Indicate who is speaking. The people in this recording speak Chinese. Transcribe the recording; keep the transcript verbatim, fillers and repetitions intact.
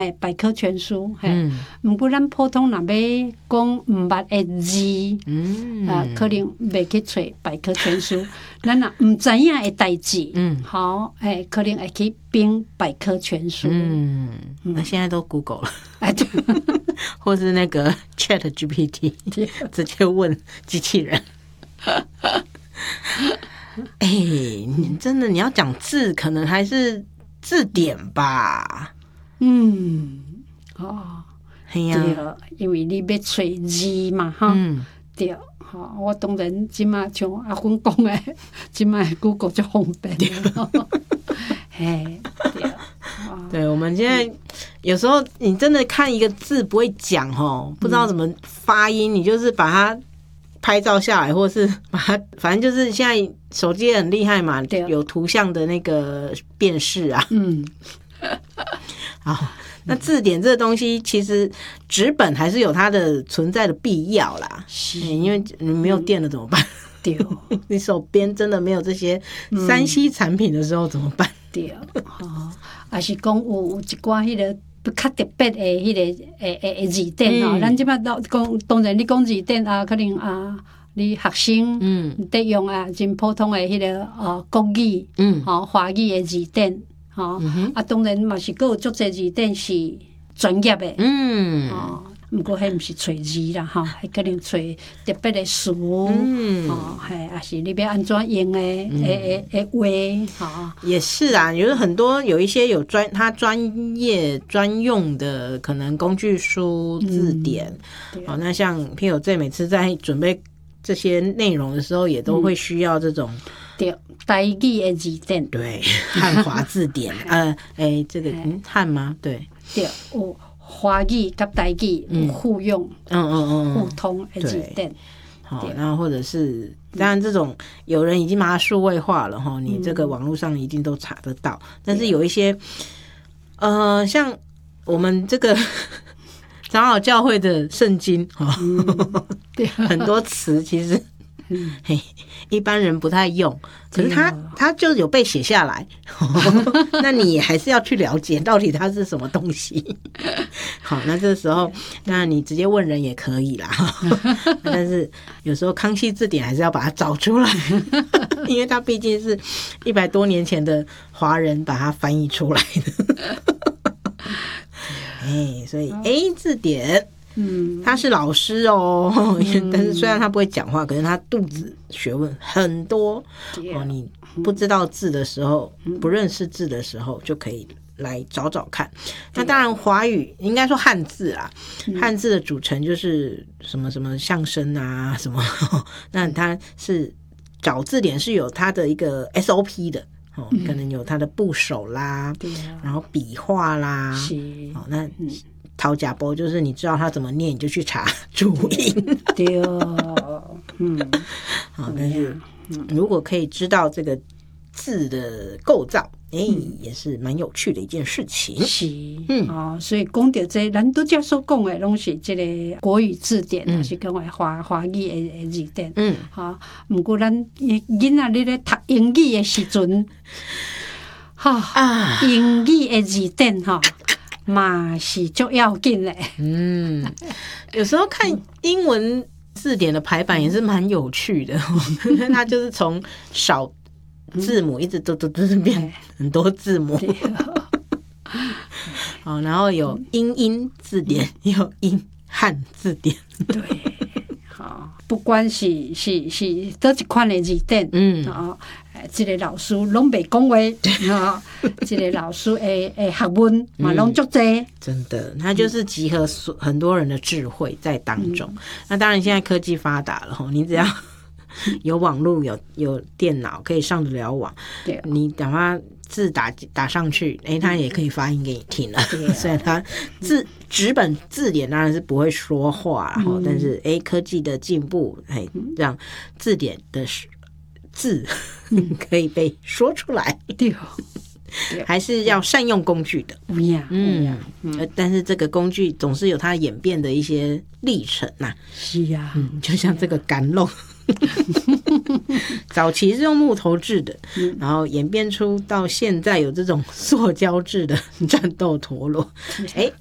Speaker 1: 诶，百科全书，嘿，毋过咱普通若要讲毋捌诶字，嗯，啊，可能袂去找百科全书。咱若毋知影诶代志，嗯，好，诶，可能会去编百科全书。
Speaker 2: 嗯，那现在都 Google 了，哎，对，或是那个 Chat G P T， 直接问机器人。哎、欸，你真的你要讲字，可能还是字典吧？
Speaker 1: 嗯，哦，
Speaker 2: 对呀、
Speaker 1: 啊，因为你要找字嘛，哈、嗯，对，哈，我当然即马像阿芬讲的，即马 Google 就方便了，嘿，对，
Speaker 2: 对，我们现在有时候你真的看一个字不会讲哦，不知道怎么发音，嗯、你就是把它拍照下来，或是把它，反正就是现在手机也很厉害嘛，有图像的那个辨识啊，嗯。好，那字典这个东西，其实纸本还是有它的存在的必要啦。是、欸，因为你没有电了怎么办？对、嗯，你手边真的没有这些三 C 产品的时候怎么办？
Speaker 1: 对，哦，还是讲有一寡迄个较特别的迄个诶诶诶字典吼，咱即摆讲当然你讲字典啊，可能啊。你学生嗯得用啊，真普通的迄、那个呃国语嗯，吼、哦、华语的字典，吼、哦嗯、啊，当然嘛是佫有足侪字典是专业的，嗯，哦，毋过迄毋是找字啦，吼，迄可能找特别的词，嗯，哦，系，啊是你要安怎用的，诶诶诶话，吼，
Speaker 2: 也是啊，有很多有一些有专他专业专用的可能工具书、字典，嗯、哦，那像譬如这每次在准备这些内容的时候，也都会需要这种、嗯、
Speaker 1: 对台语的字典，
Speaker 2: 对汉华字典，呃，哎，这个嗯汉吗？对
Speaker 1: 对，有华语跟台语有互用，嗯嗯嗯，互通的字典。
Speaker 2: 好，然后或者是当然这种有人已经把它数位化了哈，你这个网络上一定都查得到，但是有一些呃，像我们这个。长老教会的圣经、嗯、对很多词其实、嗯、嘿一般人不太用，可是它它就有被写下来那你还是要去了解到底它是什么东西好，那这时候当然你直接问人也可以啦但是有时候康熙字典还是要把它找出来因为它毕竟是一百多年前的华人把它翻译出来的哎，所以 A 字典，嗯，他是老师哦，嗯、但是虽然他不会讲话，可是他肚子学问很多、嗯、哦。你不知道字的时候，嗯、不认识字的时候，就可以来找找看。那当然，华语应该说汉字啊，嗯、汉字的组成就是什么什么象声啊，什么，那它是找字典是有它的一个 S O P 的。哦，可能有它的部首啦，对啊，然后笔画啦，是哦，那讨假包就是你知道它怎么念，你就去查注音，对哦，嗯，好，但是、嗯、如果可以知道这个字的构造，哎、欸嗯，也是蛮有趣的一件事情。
Speaker 1: 是，嗯，哦，所以讲到这，咱都这所讲的，拢是这个国语字典，还、嗯、是讲的华华语的字典，嗯，哈、哦。不过咱囡仔你咧读英语的时阵，哈、哦啊，英语的字典哈，嘛是足要紧的。
Speaker 2: 嗯，有时候看英文字典的排版也是蛮有趣的，因为它就是从少。字母一直都都都是变很多字母，哦，然后有英音字典，也有英汉字典，
Speaker 1: 对，好，不管是是是倒一款的字典，嗯，啊，这个老师拢袂讲话，啊，这个老师的的学问嘛拢足多，
Speaker 2: 真的，他就是集合很多人的智慧在当中。嗯、那当然，现在科技发达了，你只要。有网络有有电脑可以上得了网，对，你哪怕字打打上去，哎、欸，它也可以发音给你听了。虽然它字纸本字典当然是不会说话，然后、嗯、但是哎、欸，科技的进步，哎，让字典的字、嗯、可以被说出来。对。还是要善用工具的，嗯嗯，但是这个工具总是有它演变的一些历程呐、啊。
Speaker 1: 是呀、啊，
Speaker 2: 嗯，就像这个甘露， 早期是用木头制的，然后演变出到现在有这种塑胶制的战斗陀螺。哎，